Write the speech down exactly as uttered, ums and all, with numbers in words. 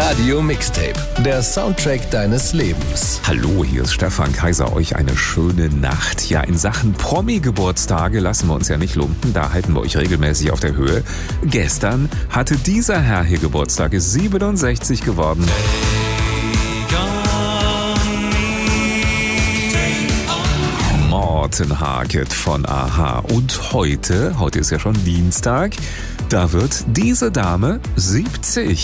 Radio Mixtape, der Soundtrack deines Lebens. Hallo, hier ist Stefan Kaiser. Euch eine schöne Nacht. Ja, in Sachen Promi-Geburtstage lassen wir uns ja nicht lumpen. Da halten wir euch regelmäßig auf der Höhe. Gestern hatte dieser Herr hier Geburtstag, ist siebenundsechzig geworden. Morten Harket von a-ha. Und heute, heute ist ja schon Dienstag, da wird diese Dame siebzig.